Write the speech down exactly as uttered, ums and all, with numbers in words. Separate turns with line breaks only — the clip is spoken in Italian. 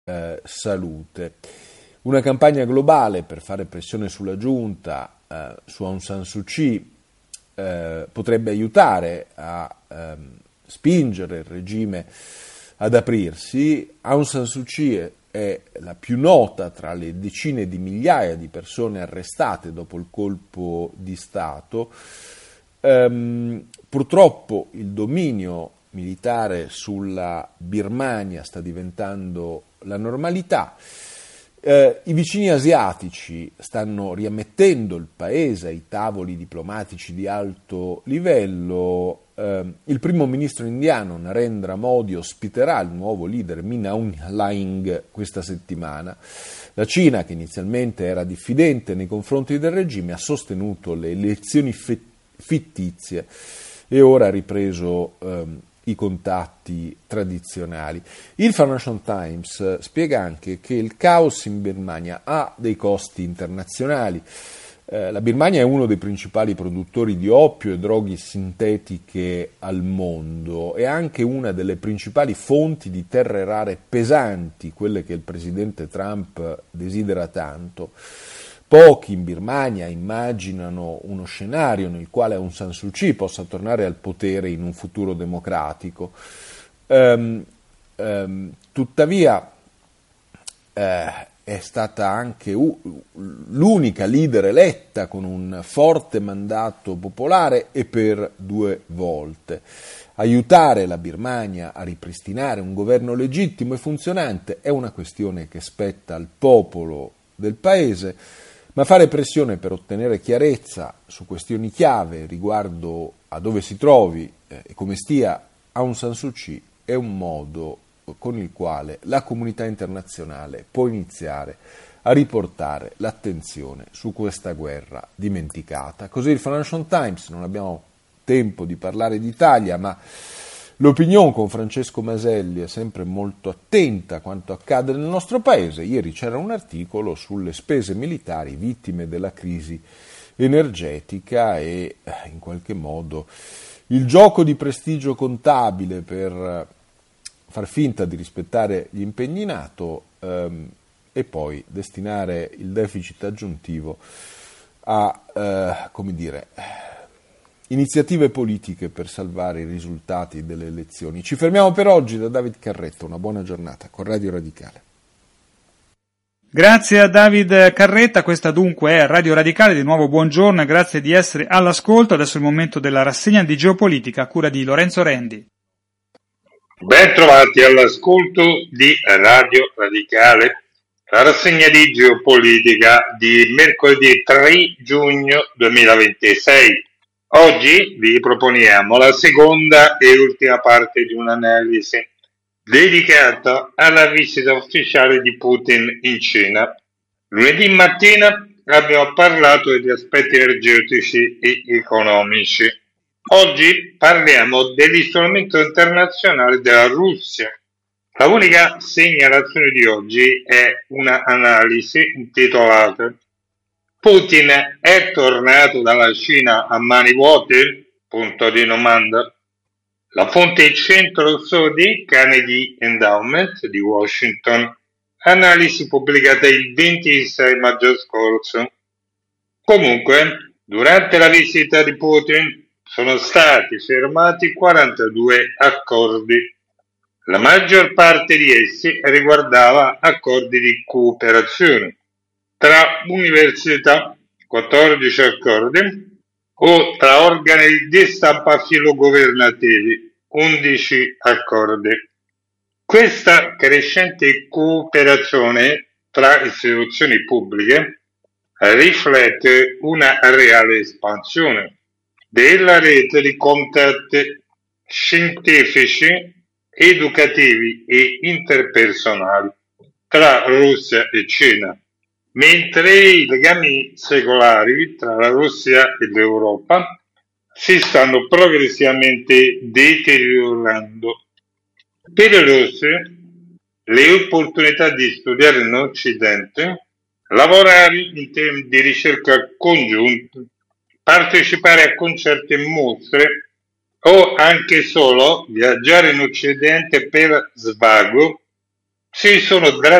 eh, salute. Una campagna globale per fare pressione sulla giunta, eh, su Aung San Suu Kyi, eh, potrebbe aiutare a ehm, spingere il regime ad aprirsi. Aung San Suu Kyi è la più nota tra le decine di migliaia di persone arrestate dopo il colpo di Stato. Ehm, purtroppo il dominio militare sulla Birmania sta diventando la normalità. Eh, I vicini asiatici stanno riammettendo il paese ai tavoli diplomatici di alto livello. Eh, il primo ministro indiano Narendra Modi ospiterà il nuovo leader Min Aung Hlaing questa settimana. La Cina, che inizialmente era diffidente nei confronti del regime, ha sostenuto le elezioni fittizie e ora ha ripreso ehm, i contatti tradizionali. Il Financial Times spiega anche che il caos in Birmania ha dei costi internazionali. Eh, la Birmania è uno dei principali produttori di oppio e droghe sintetiche al mondo, è anche una delle principali fonti di terre rare pesanti, quelle che il presidente Trump desidera tanto. Pochi in Birmania immaginano uno scenario nel quale Aung San Suu Kyi possa tornare al potere in un futuro democratico. Um, um, tuttavia eh, è stata anche u- l'unica leader eletta con un forte mandato popolare e per due volte. Aiutare la Birmania a ripristinare un governo legittimo e funzionante è una questione che spetta al popolo del paese, ma fare pressione per ottenere chiarezza su questioni chiave riguardo a dove si trovi eh, e come stia Aung San Suu Kyi è un modo con il quale la comunità internazionale può iniziare a riportare l'attenzione su questa guerra dimenticata. Così il Financial Times. Non abbiamo tempo di parlare d'Italia, ma l'Opinion con Francesco Maselli è sempre molto attenta a quanto accade nel nostro paese. Ieri c'era un articolo sulle spese militari vittime della crisi energetica e in qualche modo il gioco di prestigio contabile per far finta di rispettare gli impegni NATO ehm, e poi destinare il deficit aggiuntivo a, eh, come dire, iniziative politiche per salvare i risultati delle elezioni. Ci fermiamo per oggi. Da David Carretto, una buona giornata con Radio Radicale.
Grazie a David Carretta, questa dunque è Radio Radicale. Di nuovo buongiorno e grazie di essere all'ascolto. Adesso è il momento della rassegna di geopolitica a cura di Lorenzo Rendi.
Ben trovati all'ascolto di Radio Radicale, la rassegna di geopolitica di mercoledì tre giugno duemilaventisei. Oggi vi proponiamo la seconda e ultima parte di un'analisi dedicata alla visita ufficiale di Putin in Cina. Lunedì mattina abbiamo parlato degli aspetti energetici e economici. Oggi parliamo dell'isolamento internazionale della Russia. La unica segnalazione di oggi è un'analisi intitolata Putin è tornato dalla Cina a mani vuote? Punto di domanda. La fonte centro-studi Carnegie Endowment di Washington, analisi pubblicata il ventisei maggio scorso. Comunque, durante la visita di Putin sono stati firmati quarantadue accordi. La maggior parte di essi riguardava accordi di cooperazione tra università, quattordici accordi, o tra organi di stampa filogovernativi, undici accordi. Questa crescente cooperazione tra istituzioni pubbliche riflette una reale espansione della rete di contatti scientifici, educativi e interpersonali tra Russia e Cina, mentre i legami secolari tra la Russia e l'Europa si stanno progressivamente deteriorando. Per i russi, le opportunità di studiare in Occidente, lavorare in temi di ricerca congiunti, partecipare a concerti e mostre o anche solo viaggiare in Occidente per svago si sono